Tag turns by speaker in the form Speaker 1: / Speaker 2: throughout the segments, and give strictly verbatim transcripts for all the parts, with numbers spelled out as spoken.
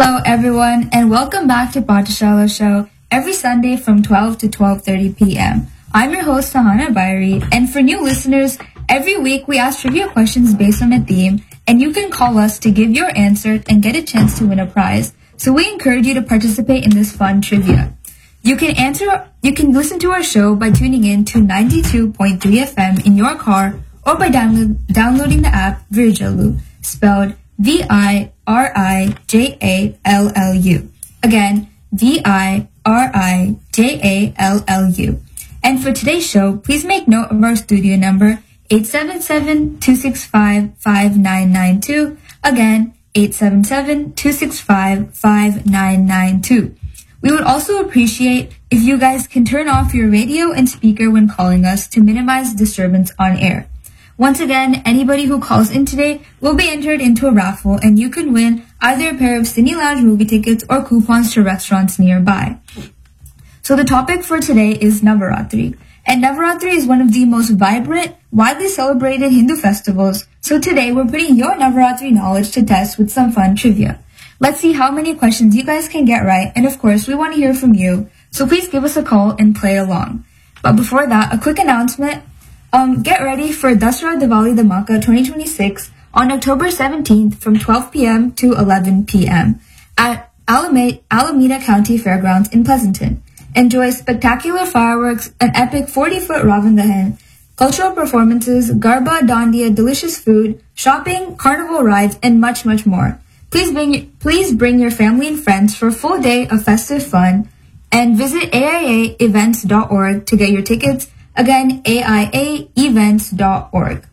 Speaker 1: Hello everyone and welcome back to Pathashala Show every Sunday from twelve to twelve thirty p.m. I'm your host Sahana Bairi, and for new listeners, every week we ask trivia questions based on a theme, and you can call us to give your answer and get a chance to win a prize. So we encourage you to participate in this fun trivia. You can answer you can listen to our show by tuning in to ninety-two point three F M in your car or by download, downloading the app Virijallu, spelled V I R I J A L L U. Again, V I R I J A L L U. And for today's show, please make note of our studio number, eight seven seven, two six five, five nine nine two. Again, eight seven seven, two six five, five nine nine two. We would also appreciate if you guys can turn off your radio and speaker when calling us to minimize disturbance on air. Once again, anybody who calls in today will be entered into a raffle, and you can win either a pair of Cine Lounge movie tickets or coupons to restaurants nearby. So the topic for today is Navaratri. And Navaratri is one of the most vibrant, widely celebrated Hindu festivals. So today we're putting your Navaratri knowledge to test with some fun trivia. Let's see how many questions you guys can get right, and of course we want to hear from you. So please give us a call and play along. But before that, a quick announcement. Um, get ready for Dasara Diwali Dhamaka twenty twenty-six on October seventeenth from twelve p.m. to eleven p.m. at Alameda, Alameda County Fairgrounds in Pleasanton. Enjoy spectacular fireworks, an epic forty-foot Ravan Dahan, cultural performances, Garba, Dandiya, delicious food, shopping, carnival rides, and much, much more. Please bring, please bring your family and friends for a full day of festive fun, and visit A I A events dot org to get your tickets. Again, A I A events dot org.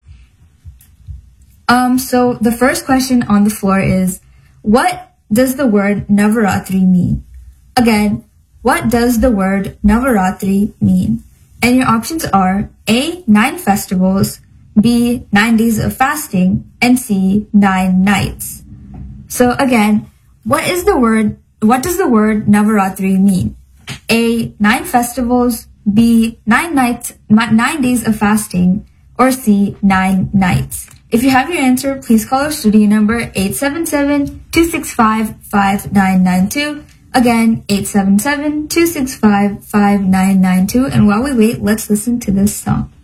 Speaker 1: Um, so the first question on the floor is, what does the word Navaratri mean? Again, what does the word Navaratri mean? And your options are A, nine festivals, B, nine days of fasting, and C, nine nights. So again, what is the word, what does the word Navaratri mean? A, nine festivals, B, nine nights, nine days of fasting, or C, nine nights. If you have your answer, please call our studio number eight seven seven, two six five, five nine nine two. Again, eight seven seven, two six five, five nine nine two. And while we wait, let's listen to this song.